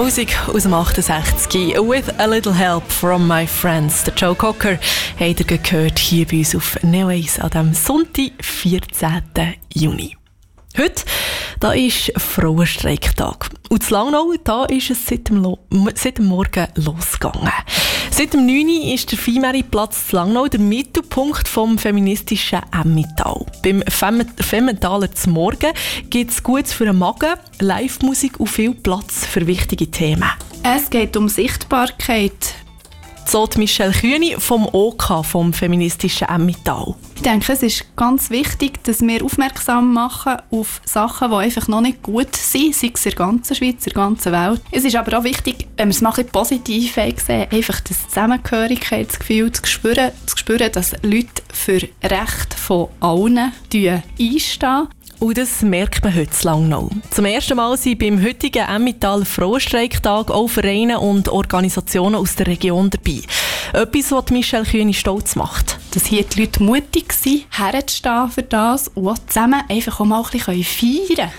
Musik aus dem 68. «With a little help from my friends». Der Joe Cocker habt ihr gehört hier bei uns auf Neo 1 an diesem Sonntag, 14. Juni. Heute da ist Frauenstreiktag. Und in Langnau da ist es seit dem Morgen losgegangen. Seit dem 9. Uhr ist der Viehmäri-Platz in Langnau der Mittelpunkt vom feministischen Emmental. Beim Femmentaler zum Morgen gibt es Gutes für den Magen, Live-Musik und viel Platz für wichtige Themen. Es geht um Sichtbarkeit. So Michelle Kühni vom OK, vom feministischen Emmental. Ich denke, es ist ganz wichtig, dass wir aufmerksam machen auf Sachen, die einfach noch nicht gut sind, sei es in der ganzen Schweiz, in der ganzen Welt. Es ist aber auch wichtig, wenn wir es mal ein bisschen positiv sehen, einfach das Zusammengehörigkeitsgefühl zu spüren, dass Leute für Recht von allen einstehen. Und das merkt man heute in Langnau. Zum ersten Mal sind beim heutigen Emmental Frauenstreiktag auch Vereine und Organisationen aus der Region dabei. Etwas, was Michelle Kühni stolz macht. Dass hier die Leute mutig sind, herzustehen für das und auch zusammen einfach auch mal ein bisschen feiern können.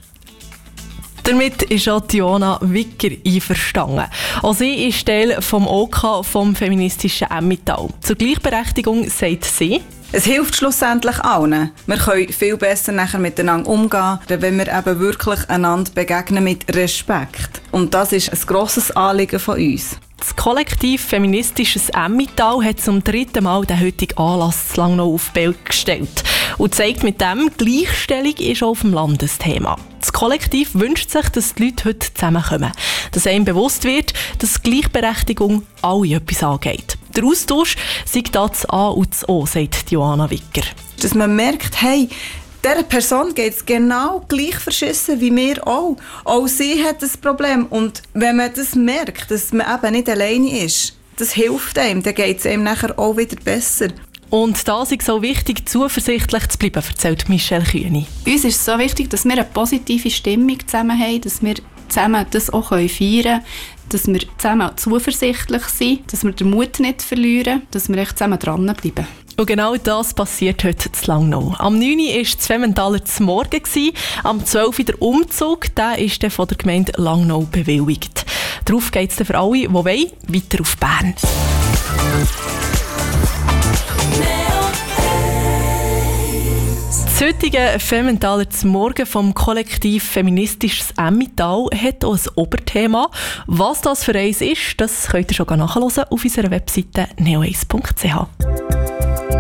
Damit ist auch Joana Wicker einverstanden. Auch sie ist Teil vom OK, vom feministischen Emmental. Zur Gleichberechtigung sagt sie: Es hilft schlussendlich allen. Wir können viel besser nachher miteinander umgehen, wenn wir eben wirklich einander begegnen mit Respekt. Und das ist ein grosses Anliegen von uns. Das Kollektiv Feministisches Emmental hat zum 3. Mal den heutigen Anlass zu Langnau auf die Beine gestellt und zeigt mit dem, Gleichstellung ist auch auf dem Land ein Thema. Das Kollektiv wünscht sich, dass die Leute heute zusammenkommen, dass einem bewusst wird, dass Gleichberechtigung alle etwas angeht. Der Austausch sei das A und das O, sagt Joana Wicker. Dass man merkt, hey, dieser Person geht es genau gleich verschissen wie mir auch. Auch sie hat das Problem. Und wenn man das merkt, dass man eben nicht alleine ist, das hilft einem, dann geht es einem nachher auch wieder besser. Und da ist es so wichtig, zuversichtlich zu bleiben, erzählt Michelle Kühni. Uns ist es so wichtig, dass wir eine positive Stimmung zusammen haben, dass wir zusammen das auch feiern können, dass wir zusammen zuversichtlich sind, dass wir den Mut nicht verlieren, dass wir echt zusammen dranbleiben. Und genau das passiert heute in Langnau. Am 9. Uhr war das Femmentaler zum Morgen, am 12. Uhr der Umzug, der ist dann von der Gemeinde Langnau bewilligt. Darauf geht es dann für alle, die wollen, weiter auf Bern. Das heutige Femmentaler zum Morgen vom Kollektiv Feministisches Emmental hat auch ein Oberthema. Was das für eins ist, das könnt ihr schon nachhören auf unserer Webseite neo1.ch.